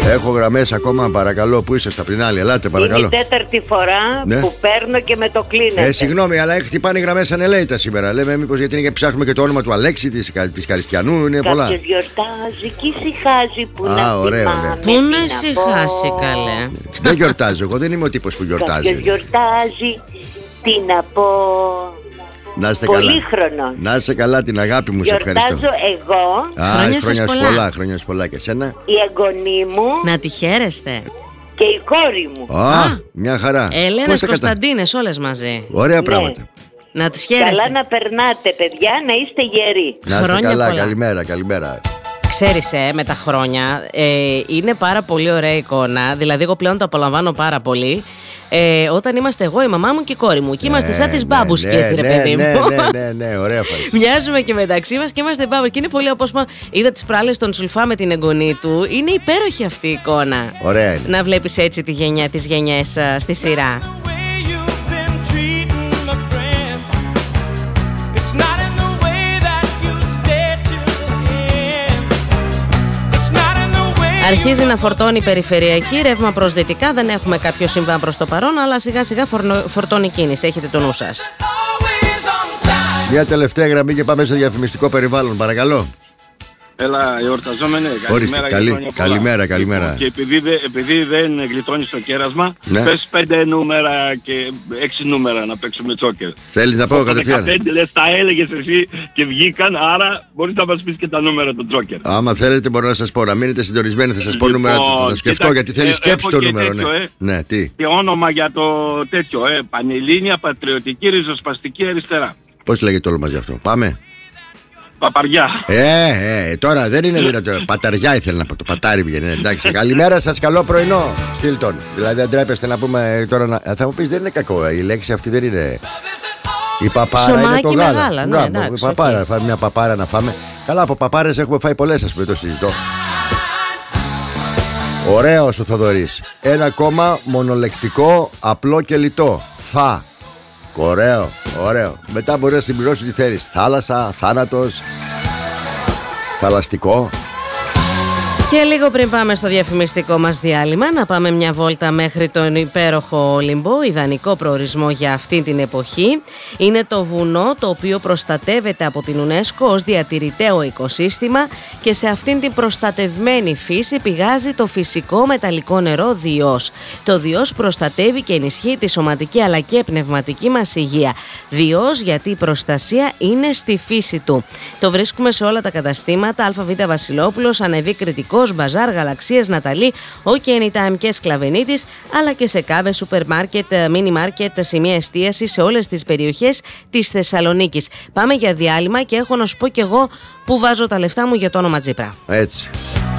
Έχω γραμμές ακόμα, παρακαλώ. Πού είστε, από την άλλη? Ελάτε, παρακαλώ. Είναι η τέταρτη φορά που παίρνω και με το κλείνετε. Συγγνώμη, αλλά χτυπάνε οι γραμμές ανελαίητα σήμερα. Λέμε, μήπως γιατί είναι και ψάχνουμε και το όνομα του Αλέξη, της Καριστιανού, είναι πολλά. Κάποιος γιορτάζει και ησυχάζει. Που να ωραία. Πού να ησυχάσει, καλέ. Δεν γιορτάζω, εγώ δεν είμαι ο τύπος που γιορτάζει. Κάποιος γιορτάζει, τι να πω. Να είστε Πολύχρονο. καλά. Να είστε καλά, την αγάπη μου, σε ευχαριστώ. Γιορτάζω εγώ. Χρόνια πολλά και εσένα. Η εγγονή μου. Να τη χαίρεστε. Και η κόρη μου. Μια χαρά. Έλενες Κωνσταντίνες, όλες μαζί. Ωραία πράγματα. Να τις χαίρεστε. Καλά να περνάτε, παιδιά, να είστε γεροί. Να είστε καλά, καλημέρα. Ξέρεις, με τα χρόνια είναι πάρα πολύ ωραία εικόνα. Δηλαδή, εγώ πλέον το απολαμβάνω πάρα πολύ. Όταν είμαστε εγώ, η μαμά μου και η κόρη μου. Και είμαστε σαν τις μπάμπουσκες, ρε παιδί μου. Ναι, ωραία φάση. Μοιάζουμε και μεταξύ μας και είμαστε μπάμπουσκες. Και είναι πολύ απόσπασμα. Είδα τις προάλλες τον Σουλφά με την εγγονή του. Είναι υπέροχη αυτή η εικόνα. Ωραία είναι. Να βλέπεις έτσι τις γενιές στη σειρά. Αρχίζει να φορτώνει η περιφερειακή, ρεύμα προς δυτικά. Δεν έχουμε κάποιο σύμβαν προς το παρόν, αλλά σιγά σιγά φορτώνει κίνηση. Έχετε το νου σας. Μια τελευταία γραμμή και πάμε σε διαφημιστικό περιβάλλον, παρακαλώ. Έλα, εορταζόμενε. Καλημέρα. Και επειδή δεν γλιτώνεις το κέρασμα, πες 5 νούμερα και 6 νούμερα να παίξουμε τσόκερ. Θέλεις να πω κατευθείαν? 15 λες, τα έλεγες εσύ και βγήκαν, άρα μπορείς να μας πεις και τα νούμερα του τσόκερ. Άμα θέλετε μπορώ να σας πω, να μείνετε συντονισμένοι, θα σας πω νούμερα του. Θα σκεφτώ γιατί θέλει σκέψη το νούμερο. Ναι, τι. Και όνομα για το τέτοιο, Πανελλήνια Πατριωτική Ριζοσπαστική Αριστερά. Πώς λέγεται όλο μαζί αυτό? Πάμε. Παπαριά. Τώρα δεν είναι δυνατό. Παταριά ήθελα να πω. Το πατάρι βγαίνει. Εντάξει. Καλημέρα σας, καλό πρωινό. Στείλτον. Δηλαδή δεν τρέπεστε να πούμε τώρα. Θα μου πεις δεν είναι κακό. Η λέξη αυτή δεν είναι. Η παπάρα είναι το γάλα. Μεγάλα, ναι, εντάξει, παπάρα. Φάμε μια παπάρα να φάμε. Καλά, από παπάρες έχουμε φάει πολλές, ας πούμε, το συζητώ. Ωραίος ο Θοδωρής. Ένα ακόμα μονολεκτικό, απλό και λιτό. Θα. Ωραίο. Μετά μπορεί να συμπληρώσει τι θέλεις. Θάλασσα, θάνατος, θαλαστικό. Και λίγο πριν πάμε στο διαφημιστικό μας διάλειμμα, να πάμε μια βόλτα μέχρι τον υπέροχο Όλυμπο. Ιδανικό προορισμό για αυτή την εποχή. Είναι το βουνό το οποίο προστατεύεται από την UNESCO ως διατηρηταίο οικοσύστημα και σε αυτήν την προστατευμένη φύση πηγάζει το φυσικό μεταλλικό νερό Διός. Το Διός προστατεύει και ενισχύει τη σωματική αλλά και πνευματική μας υγεία. Διός γιατί η προστασία είναι στη φύση του. Το βρίσκουμε σε όλα τα καταστήματα. ΑΒ Βασιλόπουλος, Ανεδί Κρητικός, Μπαζάρ, Γαλαξίας, Ναταλή, OK Anytime και Σκλαβενίτης, αλλά και σε κάβες, σούπερ μάρκετ, μίνι μάρκετ, σημεία εστίαση σε όλες τις περιοχές της Θεσσαλονίκης. Πάμε για διάλειμμα και έχω να σου πω κι εγώ που βάζω τα λεφτά μου για το όνομα Τζίπρα. Έτσι.